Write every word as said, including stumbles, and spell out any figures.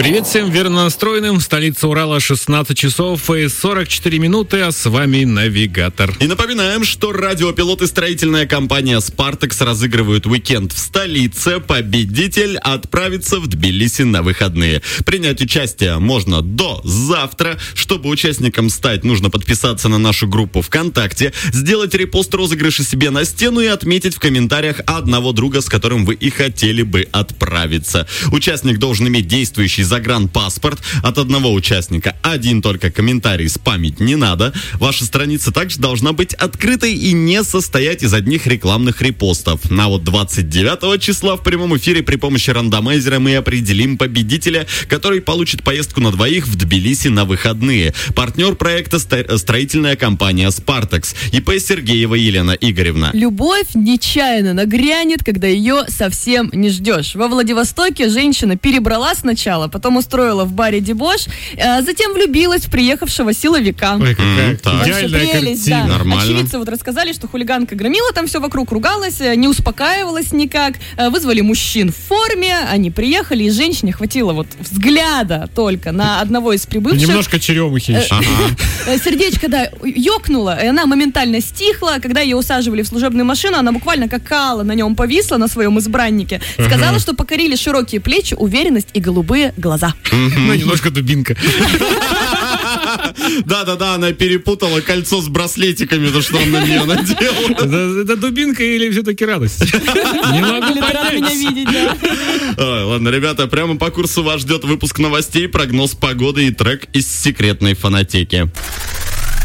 Привет всем верно настроенным. Столица Урала, шестнадцать часов и сорок четыре минуты, а с вами Навигатор. И напоминаем, что радиопилот и строительная компания «Спартекс» разыгрывают уикенд в столице. Победитель отправится в Тбилиси на выходные. Принять участие можно до завтра. Чтобы участником стать, нужно подписаться на нашу группу ВКонтакте, сделать репост розыгрыша себе на стену и отметить в комментариях одного друга, с которым вы и хотели бы отправиться. Участник должен иметь действующий загранпаспорт. От одного участника один только комментарий спамить не надо. Ваша страница также должна быть открытой и не состоять из одних рекламных репостов. На вот двадцать девятого числа в прямом эфире при помощи рандомайзера мы определим победителя, который получит поездку на двоих в Тбилиси на выходные. Партнер проекта – строительная компания «Спартекс». ИП Сергеева Елена Игоревна. Любовь нечаянно нагрянет, когда ее совсем не ждешь. Во Владивостоке женщина перебрала сначала, потом устроила в баре дебош, а затем влюбилась в приехавшего силовика. Ой, какая Mm, идеальная прелесть, картина. да. Нормально. Очевидцы вот рассказали, что хулиганка громила там все вокруг, ругалась, не успокаивалась никак. Вызвали мужчин в форме, они приехали, и женщине хватило вот взгляда только на одного из прибывших. Немножко черемухи еще. Ага. Сердечко, да, ёкнуло, и она моментально стихла. Когда ее усаживали в служебную машину, она буквально как кала на нем повисла, на своем избраннике. Сказала, Ага. что покорили широкие плечи, уверенность и голубые глаза. Ну, немножко дубинка. Да-да-да, она перепутала кольцо с браслетиками, то, что он на нее надел. Это, это дубинка или все-таки радость? Не могу Или ты рад меня понять. видеть, да. Ой, ладно, ребята, прямо по курсу вас ждет выпуск новостей, прогноз погоды и трек из секретной фонотеки.